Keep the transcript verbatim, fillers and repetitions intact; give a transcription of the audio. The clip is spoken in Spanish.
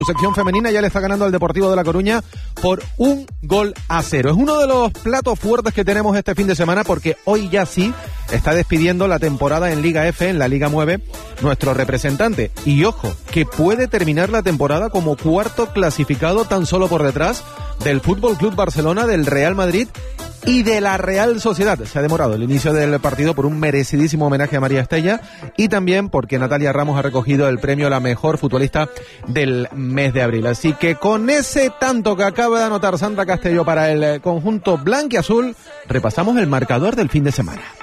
Su sección femenina ya le está ganando al Deportivo de La Coruña por un gol a cero. Es uno de los platos fuertes que tenemos este fin de semana porque hoy ya sí está despidiendo la temporada en Liga F, en la Liga nueve, nuestro representante. Y ojo, que puede terminar la temporada como cuarto clasificado tan solo por detrás del Fútbol Club Barcelona, del Real Madrid y de la Real Sociedad. Se ha demorado el inicio del partido por un merecidísimo homenaje a María Estella y también porque Natalia Ramos ha recogido el premio a la mejor futbolista del mes de abril. Así que con ese tanto que acaba de anotar Sandra Castelló para el conjunto blanquiazul, repasamos el marcador del fin de semana.